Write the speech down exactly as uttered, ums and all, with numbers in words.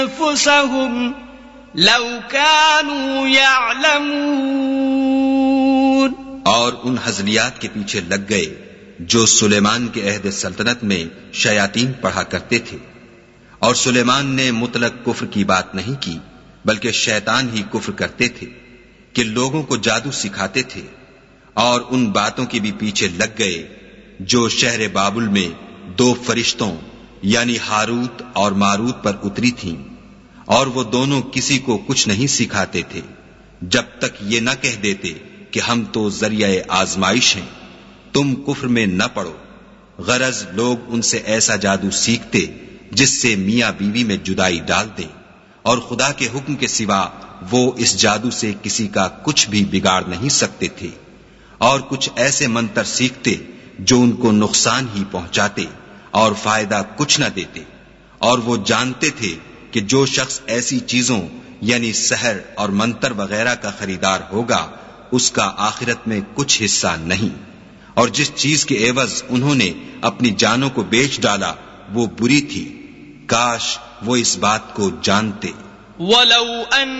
أنفسهم لو كانوا يعلمون. اور ان ہزلیات کے پیچھے لگ گئے جو سلیمان کے عہد سلطنت میں شیاطین پڑھا کرتے تھے، اور سلیمان نے مطلق کفر کی بات نہیں کی بلکہ شیطان ہی کفر کرتے تھے کہ لوگوں کو جادو سکھاتے تھے. اور ان باتوں کے بھی پیچھے لگ گئے جو شہر بابل میں دو فرشتوں یعنی ہاروت اور ماروت پر اتری تھیں، اور وہ دونوں کسی کو کچھ نہیں سکھاتے تھے جب تک یہ نہ کہہ دیتے کہ ہم تو ذریعہ آزمائش ہیں، تم کفر میں نہ پڑو. غرض لوگ ان سے ایسا جادو سیکھتے جس سے میاں بیوی میں جدائی ڈال دیں، اور خدا کے حکم کے سوا وہ اس جادو سے کسی کا کچھ بھی بگاڑ نہیں سکتے تھے. اور کچھ ایسے منتر سیکھتے جو ان کو نقصان ہی پہنچاتے اور فائدہ کچھ نہ دیتے. اور وہ جانتے تھے کہ جو شخص ایسی چیزوں یعنی سحر اور منتر وغیرہ کا خریدار ہوگا اس کا آخرت میں کچھ حصہ نہیں. اور جس چیز کے عوض انہوں نے اپنی جانوں کو بیچ ڈالا وہ بری تھی، کاش وہ اس بات کو جانتے. وَلَوْ أَنَّ